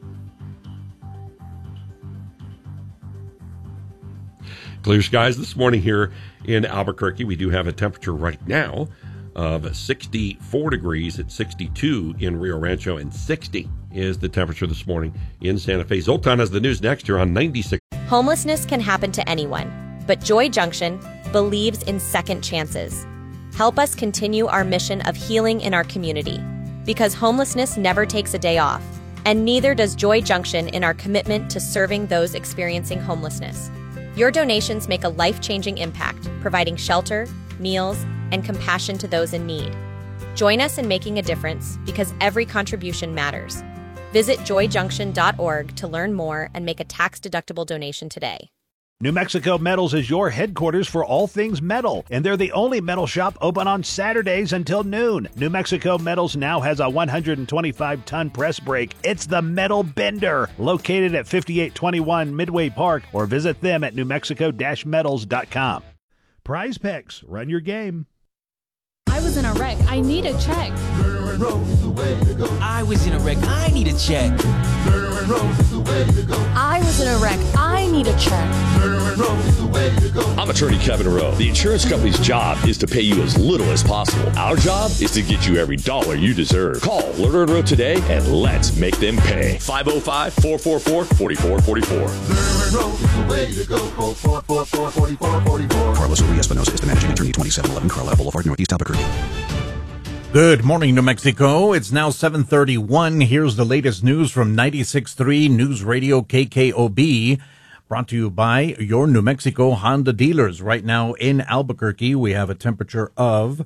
Clear skies this morning here in Albuquerque. We do have a temperature right now of 64 degrees at 62 in Rio Rancho, and 60 is the temperature this morning in Santa Fe. Zoltan has the news next here on 96. Homelessness can happen to anyone, but Joy Junction believes in second chances. Help us continue our mission of healing in our community, because homelessness never takes a day off, and neither does Joy Junction in our commitment to serving those experiencing homelessness. Your donations make a life-changing impact, providing shelter, meals, and compassion to those in need. Join us in making a difference, because every contribution matters. Visit joyjunction.org to learn more and make a tax-deductible donation today. New Mexico Metals is your headquarters for all things metal, and they're the only metal shop open on Saturdays until noon. New Mexico Metals now has a 125-ton press brake. It's the Metal Bender, located at 5821 Midway Park, or visit them at newmexico-metals.com. Prize Picks, run your game. I was in a wreck. I need a check. I was in a wreck. I need a check. I was in a wreck. I need a check. I'm attorney Kevin Rowe. The insurance company's job is to pay you as little as possible. Our job is to get you every dollar you deserve. Call Lerner & Rowe today and let's make them pay. 505-444-4444. Carlos Uri Espinosa is the managing attorney, 2711 Carlisle Boulevard, Northeast Albuquerque. Good morning, New Mexico. It's now 7:31. Here's the latest news from 96.3 News Radio KKOB, brought to you by your New Mexico Honda dealers. Right now in Albuquerque, we have a temperature of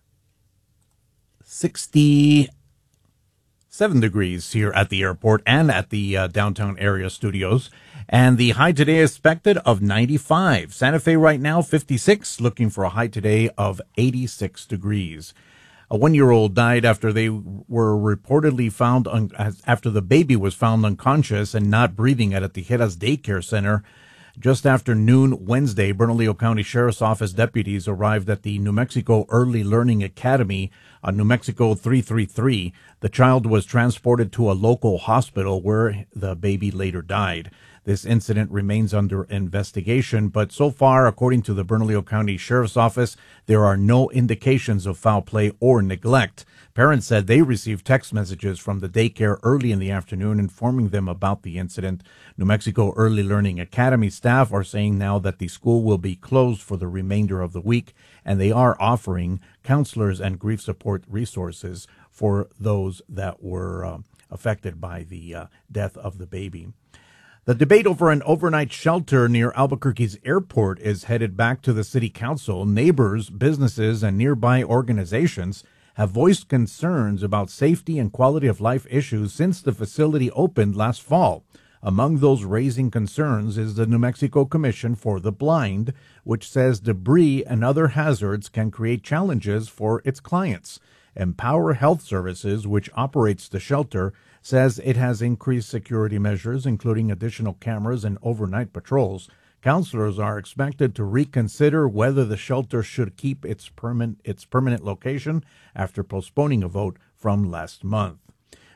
67 degrees here at the airport and at the downtown area studios. And the high today is expected of 95. Santa Fe right now, 56, looking for a high today of 86 degrees. A 1-year-old died after they were reportedly found after the baby was found unconscious and not breathing at Tijeras Daycare Center. Just after noon Wednesday, Bernalillo County Sheriff's Office deputies arrived at the New Mexico Early Learning Academy on New Mexico 333. The child was transported to a local hospital where the baby later died. This incident remains under investigation, but so far, according to the Bernalillo County Sheriff's Office, there are no indications of foul play or neglect. Parents said they received text messages from the daycare early in the afternoon informing them about the incident. New Mexico Early Learning Academy staff are saying now that the school will be closed for the remainder of the week, and they are offering counselors and grief support resources for those that were affected by the death of the baby. The debate over an overnight shelter near Albuquerque's airport is headed back to the city council. Neighbors, businesses, and nearby organizations have voiced concerns about safety and quality of life issues since the facility opened last fall. Among those raising concerns is the New Mexico Commission for the Blind, which says debris and other hazards can create challenges for its clients. Empower Health Services, which operates the shelter, says it has increased security measures, including additional cameras and overnight patrols. Counselors are expected to reconsider whether the shelter should keep its permanent location after postponing a vote from last month.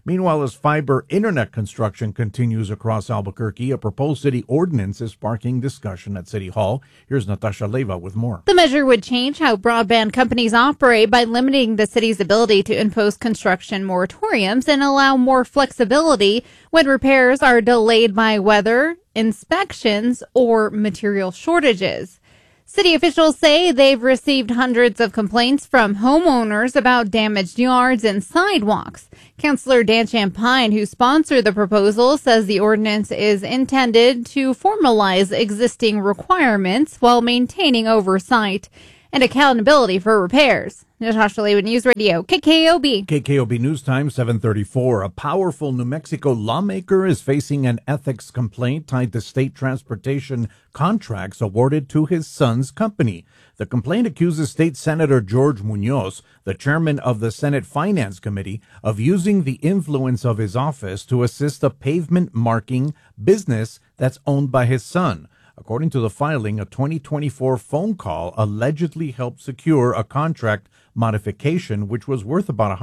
Meanwhile, as fiber internet construction continues across Albuquerque, a proposed city ordinance is sparking discussion at City Hall. Here's Natasha Leyva with more. The measure would change how broadband companies operate by limiting the city's ability to impose construction moratoriums and allow more flexibility when repairs are delayed by weather, inspections, or material shortages. City officials say they've received hundreds of complaints from homeowners about damaged yards and sidewalks. Councilor Dan Champagne, who sponsored the proposal, says the ordinance is intended to formalize existing requirements while maintaining oversight and accountability for repairs. Natasha Leyva, News Radio, KKOB. KKOB News Time, 7:34. A powerful New Mexico lawmaker is facing an ethics complaint tied to state transportation contracts awarded to his son's company. The complaint accuses State Senator George Munoz, the chairman of the Senate Finance Committee, of using the influence of his office to assist a pavement marking business that's owned by his son. According to the filing, a 2024 phone call allegedly helped secure a contract modification, which was worth about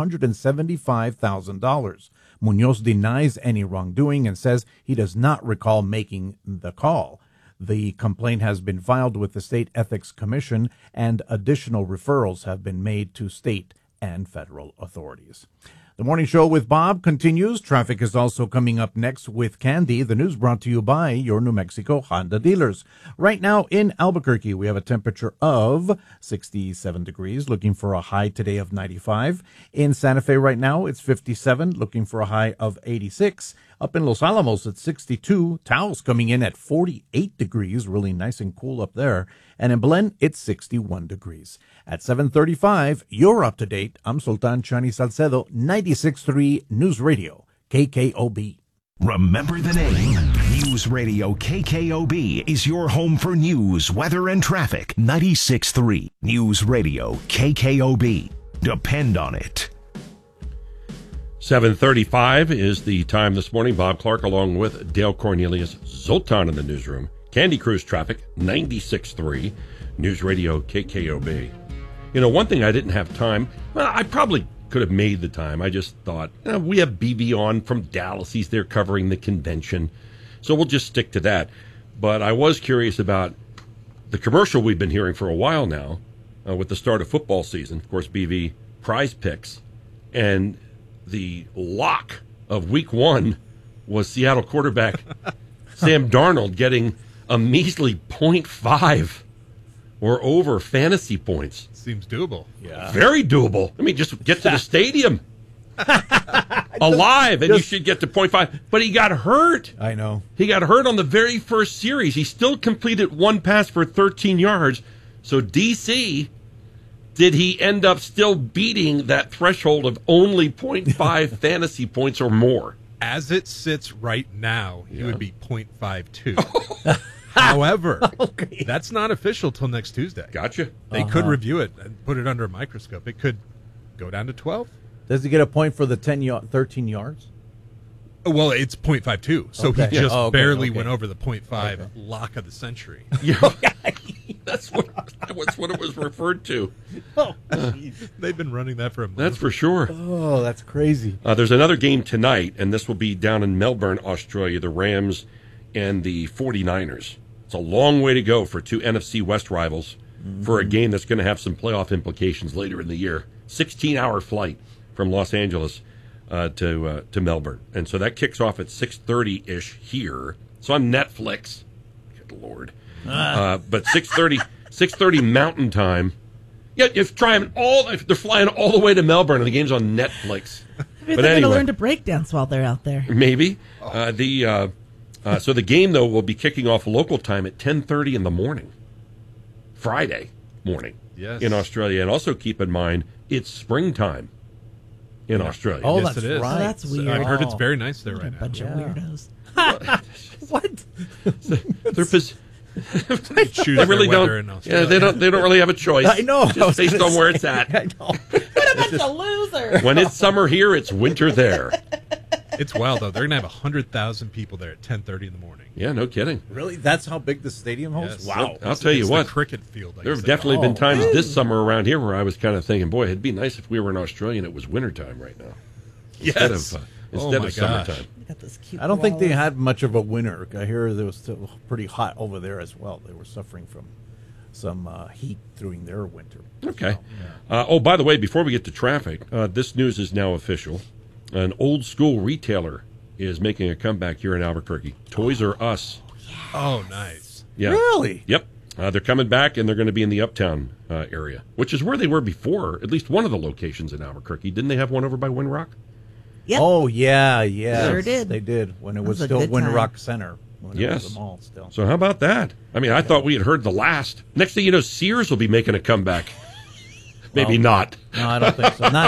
$175,000. Munoz denies any wrongdoing and says he does not recall making the call. The complaint has been filed with the State Ethics Commission, and additional referrals have been made to state and federal authorities. The Morning Show with Bob continues. Traffic is also coming up next with Candy. The news brought to you by your New Mexico Honda dealers. Right now in Albuquerque, we have a temperature of 67 degrees, looking for a high today of 95. In Santa Fe right now, it's 57, looking for a high of 86. Up in Los Alamos, it's 62. Taos coming in at 48 degrees, really nice and cool up there. And in Belen, it's 61 degrees. At 7:35, you're up to date. I'm Sultan Chani Salcedo, 96.3 News Radio, KKOB. Remember the name. News Radio KKOB is your home for news, weather, and traffic. 96.3 News Radio KKOB. Depend on it. 7:35 is the time this morning. Bob Clark along with Dale Cornelius, Zoltan in the newsroom. Candy Cruise traffic, 96.3 News Radio KKOB. You know, one thing I didn't have time, well, I probably could have made the time. I just thought, we have BB on from Dallas. He's there covering the convention. So we'll just stick to that. But I was curious about the commercial we've been hearing for a while now with the start of football season. Of course, BB Prize Picks. And the lock of week one was Seattle quarterback Sam Darnold getting a measly 0.5 or over fantasy points. Seems doable. Yeah. Very doable. I mean, just get to the stadium alive, and you should get to 0.5. But he got hurt. I know. He got hurt on the very first series. He still completed one pass for 13 yards. So, DC, did he end up still beating that threshold of only 0.5 fantasy points or more? As it sits right now, he would be 0.52. However, that's not official till next Tuesday. Gotcha. They could review it and put it under a microscope. It could go down to 12. Does he get a point for the 13 yards? Well, it's 0.52, so he just barely went over the 0.5 lock of the century. Yeah. That's what it was referred to. They've been running that for a month. That's for sure. Oh, that's crazy. There's another game tonight, and this will be down in Melbourne, Australia, the Rams and the 49ers. It's a long way to go for two NFC West rivals for a game that's going to have some playoff implications later in the year. 16-hour flight from Los Angeles to Melbourne. And so that kicks off at 6:30-ish here. It's on Netflix. Good Lord. But 6:30 Mountain Time. Yeah, they're flying all the way to Melbourne, and the game's on Netflix. Maybe they're going to learn to break dance while they're out there. Maybe. So the game, though, will be kicking off local time at 10:30 in the morning, Friday morning in Australia. And also keep in mind, it's springtime in Australia. Oh, yes, it is. Oh, that's weird. I've heard it's very nice there right now. Bunch of weirdos. What? They really don't. Yeah, they don't really have a choice. I know. Just based on where it's at. I know. What a bunch of losers! When it's summer here, it's winter there. It's wild though. They're gonna have 100,000 people there at 10:30 in the morning. Yeah, no kidding. Really? That's how big the stadium holds? Yes. Wow. I'll tell you what. The cricket field. There have definitely been times this summer around here where I was kind of thinking, boy, it'd be nice if we were in Australia and it was wintertime right now. Yes. instead of summertime. I don't think they had much of a winter. I hear it was still pretty hot over there as well. They were suffering from some heat during their winter. Okay. By the way, before we get to traffic, this news is now official. An old school retailer is making a comeback here in Albuquerque. Toys R Us. Oh, nice. Yeah. Really? Yep. They're coming back, and they're going to be in the Uptown area, which is where they were before, at least one of the locations in Albuquerque. Didn't they have one over by Windrock? Yep. Oh, yeah. Sure did. They did, when it was a still good Windrock time. Center. When it Yes. was the mall still. So how about that? I mean, I thought we had heard the last. Next thing you know, Sears will be making a comeback. Maybe not. No, I don't think so. Not